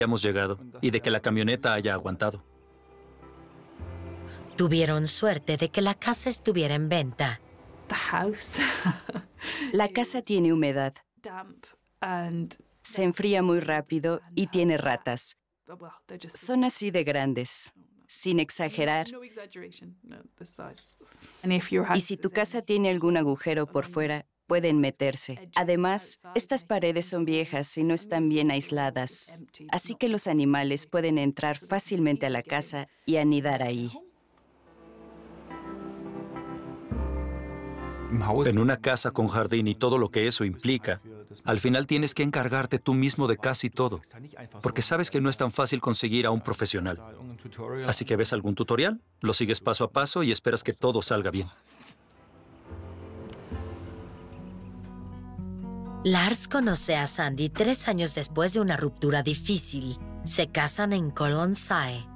hayamos llegado y de que la camioneta haya aguantado. Tuvieron suerte de que la casa estuviera en venta. La casa tiene humedad, se enfría muy rápido y tiene ratas. Son así de grandes, sin exagerar. Y si tu casa tiene algún agujero por fuera, pueden meterse. Además, estas paredes son viejas y no están bien aisladas, así que los animales pueden entrar fácilmente a la casa y anidar ahí. En una casa con jardín y todo lo que eso implica, al final tienes que encargarte tú mismo de casi todo, porque sabes que no es tan fácil conseguir a un profesional. Así que ves algún tutorial, lo sigues paso a paso y esperas que todo salga bien. Lars conoce a Sandy 3 años después de una ruptura difícil. Se casan en Colonsay.